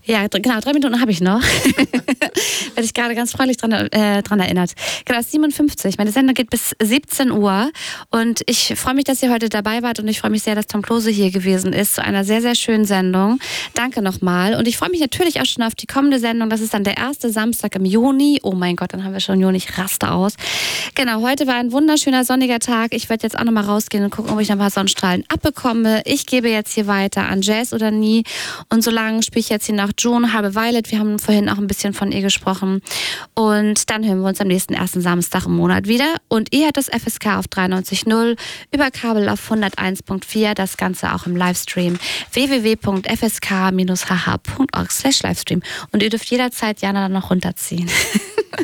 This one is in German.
Ja, genau, 3 Minuten habe ich noch. Werde ich gerade ganz freundlich dran erinnert. Genau, 57. Meine Sendung geht bis 17 Uhr und ich freue mich, dass ihr heute dabei wart und ich freue mich sehr, dass Tom Klose hier gewesen ist zu einer sehr, sehr schönen Sendung. Danke nochmal und ich freue mich natürlich auch schon auf die kommende Sendung. Das ist dann der erste Samstag im Juni. Oh mein Gott, dann haben wir schon Juni. Ich raste aus. Genau, heute war ein wunderschöner sonniger Tag. Ich werde jetzt auch nochmal rausgehen und gucken, ob ich noch ein paar Sonnenstrahlen abbekomme. Ich gebe jetzt hier weiter an Jazz oder nie und solange spiele ich jetzt hier nach June Harbe Violet. Wir haben vorhin auch ein bisschen von ihr gesprochen. Und dann hören wir uns am nächsten ersten Samstag im Monat wieder. Und ihr hört das FSK auf 93.0, über Kabel auf 101.4. Das Ganze auch im Livestream www.fsk-hh.org/Livestream. Und ihr dürft jederzeit Jana dann noch runterziehen.